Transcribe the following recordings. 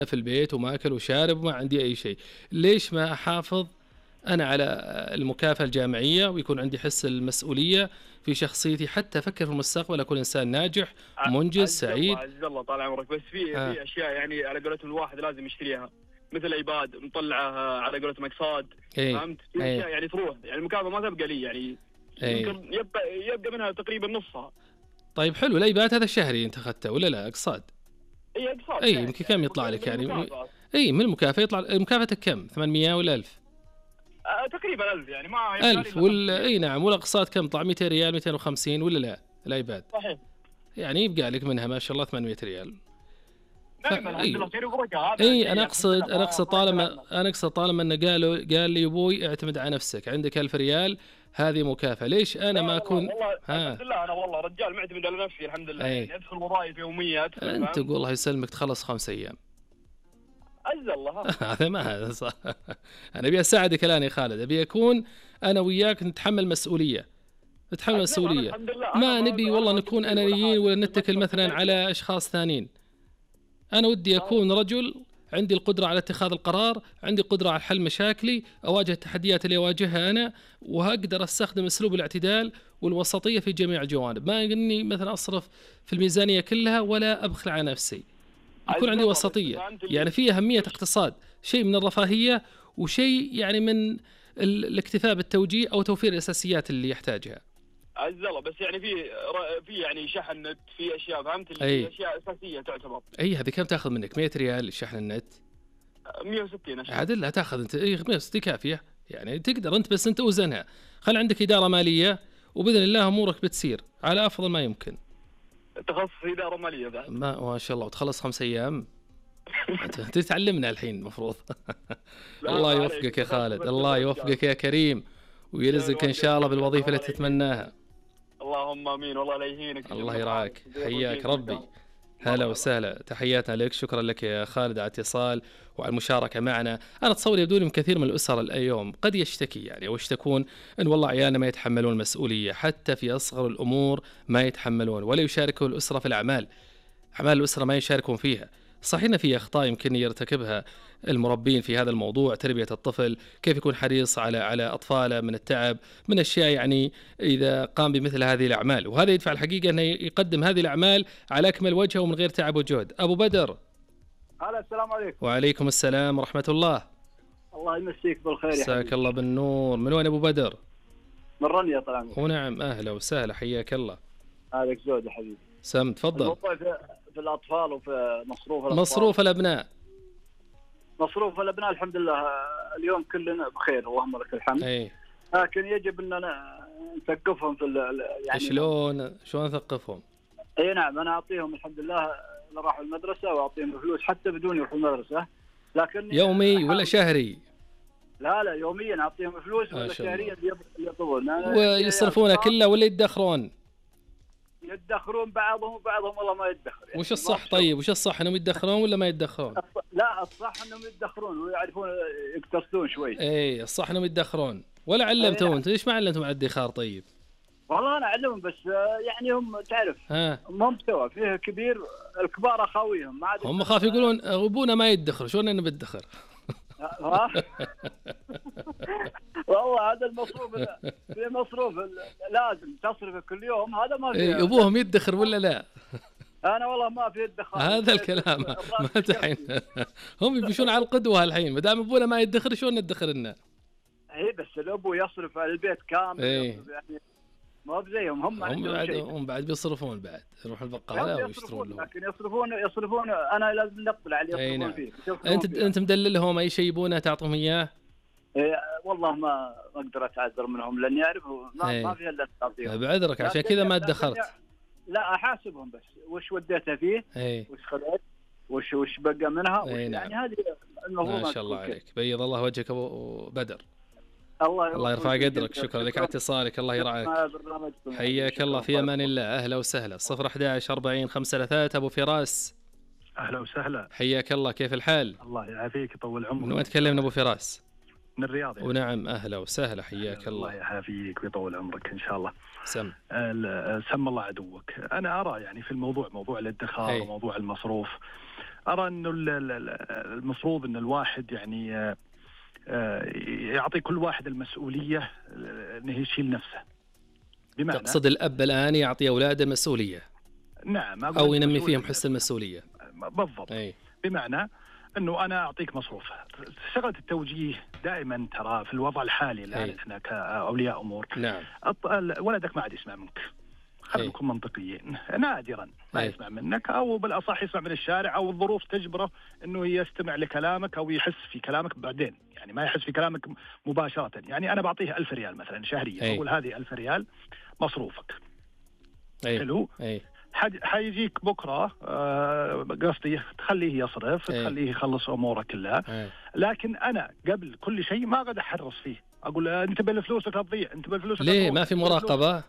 في البيت وماكل وشارب وما عندي أي شيء، ليش ما أحافظ أنا على المكافأة الجامعية ويكون عندي حس المسؤولية في شخصيتي، حتى أفكر في المستقبل أكون إنسان ناجح منجز عز الله سعيد. عز الله طال عمرك، بس آه. في اشياء يعني على قولتهم الواحد لازم يشتريها، مثل ايباد مطلعه على قولتهم اقساط. إيه. فهمت؟ في إيه. اشياء يعني تروح، يعني المكافاه ما تبقى لي، يعني إيه. يمكن يبقى منها تقريبا نصها. طيب حلو، الأيبات هذا الشهري أنت أخذته ولا لا أقساط؟ اي اقساط أي شهري يمكن يعني كم يطلع لك من يعني؟ المكافاه. أي من المكافأة يطلع مكافأتك كم؟ 800 ولا 1000؟ تقريبا 1000، يعني ما يبقى لي 1000 الا 500. أي نعم، والأقساط كم طلع؟ 200 ريال 250 ولا لا؟ الأيباد صحيح. يعني يبقى لك منها ما شاء الله 800 ريال. نعم الحمد لله أي. خير وبركه، هذا اي شيء انا الحمد لله اقصد انا اقصد ما يقل طالما عنه. انا اقصد طالما انه قال لي ابوي اعتمد على نفسك، عندك 1000 ريال هذه مكافأة، ليش انا لا ما والله اكون؟ والله الحمد ها. لله، انا والله رجال معتمد على نفسي الحمد لله، اي يعني ادخل وظائف يوميه ادخل، انت فهمت؟ تقول الله يسلمك تخلص 5 ايام. عز الله ها. هذا ما هذا صح. انا ابي اساعدك الان يا خالد، ابي اكون انا وياك نتحمل مسؤولية، نتحمل عز الله انا مسؤولية. الحمد لله، انا ما ما نبي والله انا ما نكون قلت لك ولا انانيين حاجه، ولا بس نتكل المكسب مثلا بغير على اشخاص ثانيين. أنا ودي يعني. أكون رجل عندي القدرة على اتخاذ القرار، عندي قدرة على حل مشاكلي، أواجه التحديات اللي أواجهها أنا، وأقدر أستخدم أسلوب الاعتدال والوسطية في جميع الجوانب، ما إني مثلا أصرف في الميزانية كلها ولا أبخل على نفسي. يكون عز عندي الله بس وسطية، فهمت يعني اللي في أهمية وش. اقتصاد، شيء من الرفاهية وشيء يعني من الاكتفاء بالتوجيه أو توفير الأساسيات اللي يحتاجها. عز الله بس يعني في يعني شحن نت، في اشياء فهمت اللي أي. في اشياء اساسيه تعتبر. أي هذه كم تأخذ منك؟ 100 ريال شحن النت؟ 160 اشياء. عادل لا تاخذ انت، اي 560 كافيه يعني تقدر انت، بس انت اوزنها، خل عندك اداره ماليه وباذن الله امورك بتسير على افضل ما يمكن. تخصص اداره ماليه بعد. ما شاء الله، وتخلص 5 ايام. انت تعلمنا الحين المفروض. لا الله ما عليك، يوفقك يا خالد، بس الله الرجال. يوفقك يا كريم، ويرزقك ان شاء الله بالوظيفه اللي تتمناها. اللهم امين، والله لا يهينك. الله يرعاك، حياك ربي. هلا مرحبا. وسهلا، تحياتنا لك، شكرا لك يا خالد على الاتصال وعلى المشاركة معنا. أنا أتصور يبدو لي من كثير من الأسر اليوم قد يشتكي يعني أو يشتكون أن والله عيالنا ما يتحملون المسؤولية، حتى في أصغر الأمور ما يتحملون ولا يشاركوا الأسرة في الأعمال، أعمال الأسرة ما يشاركون فيها. صحيح إن في أخطاء يمكن يرتكبها المربين في هذا الموضوع، تربية الطفل، كيف يكون حريص على أطفاله من التعب، من أشياء يعني إذا قام بمثل هذه الأعمال، وهذا يدفع الحقيقة أنه يقدم هذه الأعمال على أكمل وجه ومن غير تعب وجهد. أبو بدر. هلا السلام عليكم. وعليكم السلام ورحمة الله. الله يمسيك بالخير يا مساك حبيبي. الله بالنور. من وين أبو بدر؟ من رنيا طال عمرك. ونعم أهلا وسهلا، حياك الله. هذاك زود يا حبيبي. سم تفضل. الموضوع في الاطفال وفي مصروف الاطفال. مصروف الأبناء. مصروف الابناء الحمد لله اليوم كلنا بخير اللهم لك الحمد. أي. لكن يجب اننا نثقفهم في يعني شلون نثقفهم؟ اي نعم، انا اعطيهم الحمد لله اللي راحوا المدرسه واعطيهم فلوس حتى بدون يروحوا المدرسه، لكن يومي ولا شهري؟ لا يوميا اعطيهم فلوس ولا شهريا يطلبون ويصرفونه كله ولا يدخرون؟ يدخرون بعضهم وبعضهم والله ما يدخر يعني. وش الصح طيب؟ وش الصح، انهم يدخرون ولا ما يدخرون؟ لا الصح انهم يدخرون ويعرفون يقتصدون شوي. اي الصح انهم يدخرون. ولا علمتهم انت؟ ليش ما علمتهم على الادخار طيب؟ والله انا اعلمهم بس يعني هم تعرف ها هم مستوى فيه كبير، الكبار اخويهم ما عاد هم خاف يقولون ابونا ما يدخر، شلون انا بدخر؟ والله هذا المصروف في مصروف لازم تصرفه كل يوم، هذا ما في. ابوهم يدخر ولا لا؟ انا والله ما في ادخار. هذا الكلام ما الحين هم يمشون على القدوه الحين، ما دام ابونا ما يدخر شلون ندخر لنا؟ اي بس الابو يصرف على البيت كامل. يعني ما بزيهم هم بعد بيصرفون، بعد يروحون البقاله ويشترون لهم. لكن يصرفون انا لازم نقبل على اللي يصرفون فيه. انت مدللهم اي شيء يبونه تعطهم اياه؟ إيه والله ما اقدر اتعذر منهم لاني اعرفوا ما في الا تعطيهم. بعذرك عشان كذا ما ادخرت. لا احاسبهم بس وش وديتها فيه، وش خذيت، وش بقى منها، يعني هذه المفروض. ما شاء الله عليك، بيض الله وجهك ابو بدر. الله يرفع قدرك، شكرا لك على اتصالك، الله يرعاك، حياك الله، في امان الله. اهلا وسهلا. 011 40 533. ابو فراس. اهلا وسهلا، حياك الله، كيف الحال؟ الله يعافيك يطول عمرك. من وين تكلمنا ابو فراس؟ من الرياض يعني. ونعم اهلا وسهلا، حياك الله. الله يعافيك ويطول عمرك ان شاء الله. سم الله عدوك. انا ارى يعني في الموضوع، موضوع الادخار وموضوع المصروف، أرى أنه المفروض أن الواحد يعني يعطي كل واحد المسؤولية أنه يشيل نفسه. بمعنى تقصد الأب الآن يعطي أولاده مسؤولية؟ نعم. أو ينمي فيهم حس المسؤولية. بالضبط. بمعنى أنه أنا أعطيك مصروف. شغلة التوجيه دائما ترى في الوضع الحالي الآن إحنا كأولياء أمور، نعم، ولدك ما عاد يسمع منك، خلينا نكون منطقيين، نادرا ما يسمع منك، أو بالأصح يسمع من الشارع، أو الظروف تجبره أنه يستمع لكلامك أو يحس في كلامك بعدين، يعني ما يحس في كلامك مباشرة. يعني أنا بعطيه 1000 ريال مثلا شهريا، أقول هذه 1000 ريال مصروفك. حلو. حيجيك بكرة قصدي تخليه يصرف، تخليه يخلص أموره كلها، لكن أنا قبل كل شيء ما قد أحرص فيه، أقول انتبه لفلوسك لا تضيع، انتبه لفلوسك. ليه ما في مراقبة؟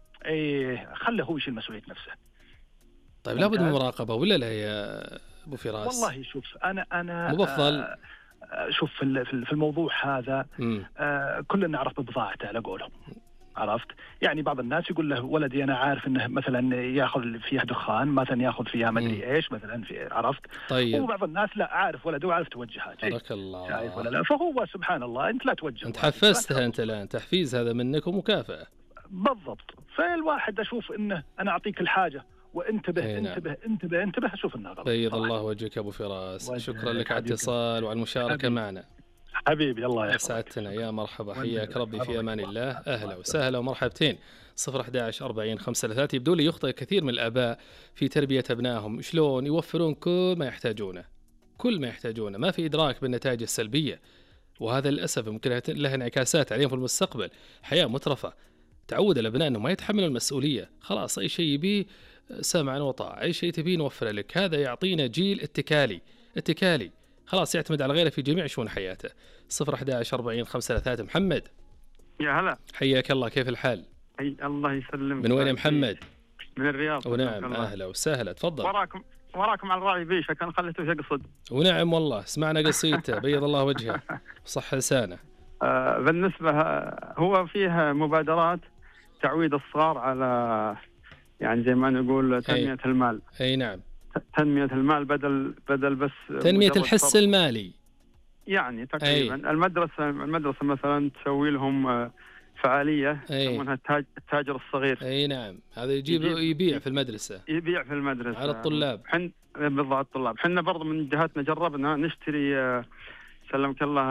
خله هو يشيل مسؤولية نفسه. طيب لابد من مراقبة ولا لا يا أبو فراس؟ والله شوف أنا مبفضل. شوف في الموضوع هذا كلنا نعرف ببضاعته على قولهم، عرفت؟ يعني بعض الناس يقول له ولدي أنا عارف إنه مثلا يأخذ فيها دخان، مثلا يأخذ فيها مدري إيش مثلا، عرفت؟ طيب. وبعض الناس لا عارف ولده وعارف توجهات. بارك الله. شايف ولا لا؟ فهو سبحان الله أنت لا توجه. أنت حفزتها أنت الآن، تحفيز هذا منك ومكافأة. بالضبط. فالواحد أشوف إنه أنا أعطيك الحاجة وانتبه انتبه شوف النار. بيض الله وجهك أبو فراس، شكرا لك على الاتصال وعلى المشاركة معنا حبيبي. الله يحفظك، أسعدتنا. يا مرحبا، حياك ربي، في أمان الله. أهلا وسهلا ومرحبتين. 011 40 35. يبدو لي يخطئ كثير من الآباء في تربية أبنائهم، شلون يوفرون كل ما يحتاجونه، ما في إدراك بالنتائج السلبية، وهذا للأسف ممكن له انعكاسات عليهم في المستقبل. حياة مترفة، تعود الأبناء أنه ما يتحملوا المسؤولية، خلاص أي شيء يبيه سمعا وطاعة، أي شيء تبيه نوفر لك. هذا يعطينا جيل اتكالي خلاص يعتمد على غيره في جميع شؤون حياته. 011 40 35. محمد، يا هلا، حياك الله، كيف الحال؟ الله يسلمك. من وين يا محمد؟ من الرياض. ونعم، أهلا وسهلا، تفضل. وراكم على الراعي بيش، كان خليته يقصد. ونعم والله، سمعنا قصيدته بيض الله وجهه صح لسانه. بالنسبة هو فيه مبادرات تعويد الصغار على يعني زي ما نقول تنمية المال. أي نعم، تنمية المال بدل بس تنمية الحس المالي يعني تقريبا. المدرسة مثلا تسوي لهم فعالية يسمونها التاجر الصغير. أي نعم، هذا يبيع في المدرسة، على الطلاب. بالضبط الطلاب. حنا برضو من جهتنا جربنا نشتري سلمك الله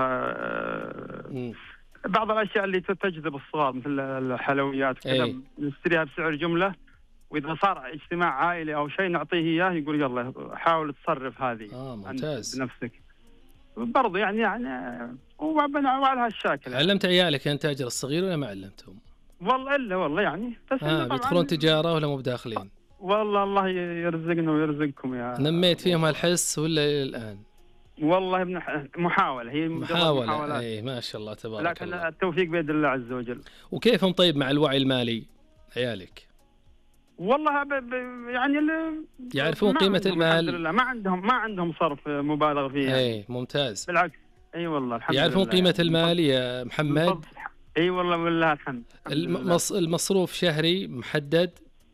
بعض الأشياء اللي تجذب الصغار مثل الحلويات كذا، نشتريها بسعر جملة، وإذا صار اجتماع عائلي أو شيء نعطيه إياه يقول يلا حاول تصرف هذه ممتاز بنفسك برضو يعني وعلى هالشاكل. علمت عيالك أن تاجر الصغير ولا ما علمتهم؟ والله يعني بس بيدخلون تجارة ولا مو بداخلين؟ والله الله يرزقنا ويرزقكم يا. نميت فيهم هالحس ولا الآن؟ والله محاولة، هي محاولة. اي ما شاء الله تبارك الله، لكن التوفيق بيد الله عز وجل. وكيفهم طيب مع الوعي المالي عيالك؟ والله يعني يعرفون قيمة المال؟ الحمد لله ما عندهم صرف مبالغ فيه. اي ممتاز، بالعكس. اي والله الحمد لله يعرفون قيمة المال يا محمد. اي والله بالله الحمد. المصروف شهري محدد؟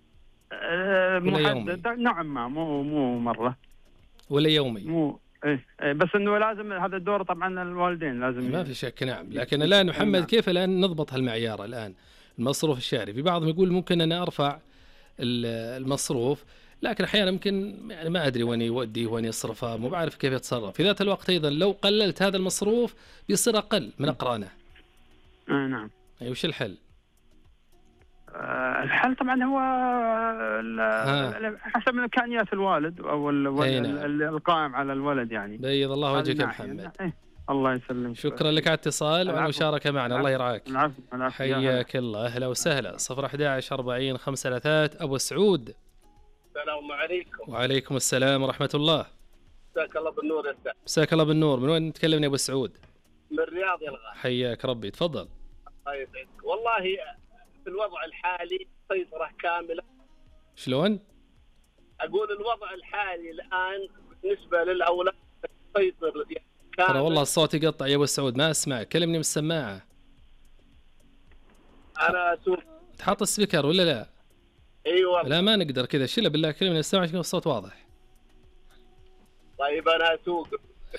محدد نوعا ما، مو مرة ولا يومي؟ مو بس انه لازم هذا الدور طبعا الوالدين لازم. ما في شك، نعم. لكن الان محمد كيف الان نضبط هالمعيار الان المصروف الشهري؟ في بعضهم يقول ممكن انا ارفع المصروف، لكن احيانا ممكن يعني ما ادري وين يوديه وين يصرفه، مو بعرف كيف يتصرف. في ذات الوقت ايضا لو قللت هذا المصروف بيصير اقل من اقرانه. نعم. وش الحل؟ الحل طبعا هو حسب امكانيات الوالد او القائم على الولد يعني. بيض الله وجهك يا محمد. الله يسلمك. شكرا لك على الاتصال وعلى المشاركة معنا. الله يرعاك. العفو. حياك الله، اهلا وسهلا. 011 40 35. ابو سعود، السلام عليكم. وعليكم السلام ورحمة الله. مساك الله بالنور يا استاذ. مساك الله بالنور. من وين تكلمني يا ابو سعود؟ من الرياض يا الغالي. حياك ربي، تفضل. الله يسعدك. والله في الوضع الحالي سيطرة كاملة. شلون؟ أقول الوضع الحالي الآن بالنسبة للأولاد سيطر كامل. ترى والله الصوت يقطع يا أبو سعود، ما أسمع، كلمني من السماعة. أنا أسوق. تحط السبيكر ولا لا؟ أيوة. لا ما نقدر كذا، شيله بالله، كلمني من السماعة عشان الصوت واضح. طيب انا اسوق